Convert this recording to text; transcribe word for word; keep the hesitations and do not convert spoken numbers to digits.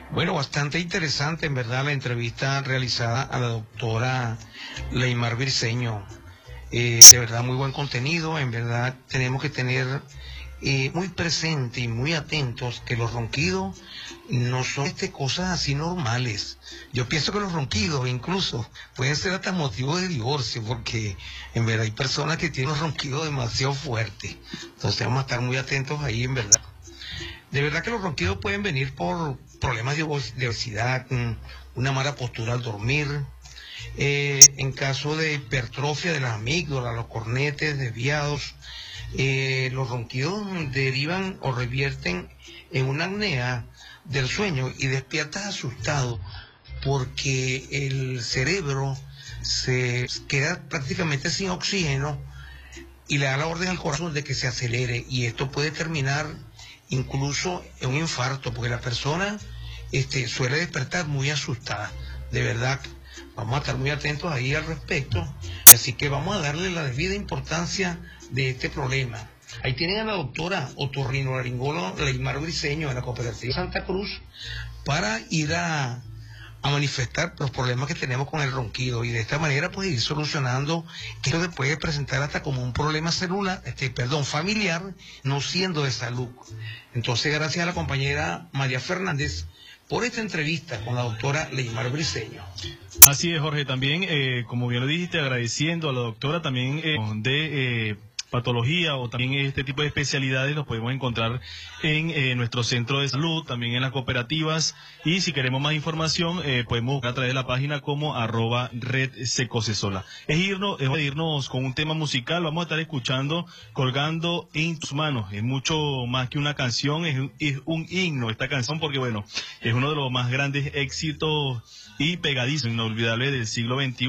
Bueno, bastante interesante en verdad la entrevista realizada a la doctora Leymar Briceño. Eh, de verdad muy buen contenido, en verdad tenemos que tener eh, muy presente y muy atentos que los ronquidos no son este, cosas así normales. Yo pienso que los ronquidos incluso pueden ser hasta motivo de divorcio, porque en verdad hay personas que tienen un ronquido demasiado fuerte. Entonces vamos a estar muy atentos ahí, en verdad. De verdad que los ronquidos pueden venir por problemas de obes- de obesidad, mm, una mala postura al dormir, eh, en caso de hipertrofia de las amígdalas, los cornetes desviados, eh, los ronquidos derivan o revierten en una apnea del sueño y despiertas asustado porque el cerebro se queda prácticamente sin oxígeno y le da la orden al corazón de que se acelere, y esto puede terminar incluso en un infarto, porque la persona este, suele despertar muy asustada. De verdad, vamos a estar muy atentos ahí al respecto, así que vamos a darle la debida importancia de este problema. Ahí tienen a la doctora otorrinolaringóloga Leymar Briceño de la Cooperativa Santa Cruz para ir a a manifestar los problemas que tenemos con el ronquido, y de esta manera pues ir solucionando que esto se puede presentar hasta como un problema celular, este, perdón, familiar, no siendo de salud. Entonces, gracias a la compañera María Fernández por esta entrevista con la doctora Leymar Briceño. Así es, Jorge, también, eh, como bien lo dijiste, agradeciendo a la doctora también eh, de... Eh, patología o también este tipo de especialidades los podemos encontrar en eh, nuestro centro de salud, también en las cooperativas, y si queremos más información eh, podemos buscar a través de la página como arroba red secocesola. Es irnos, es irnos con un tema musical. Vamos a estar escuchando Colgando en tus manos. Es mucho más que una canción, es un, es un himno esta canción, porque bueno, es uno de los más grandes éxitos y pegadizos, inolvidables del siglo veintiuno.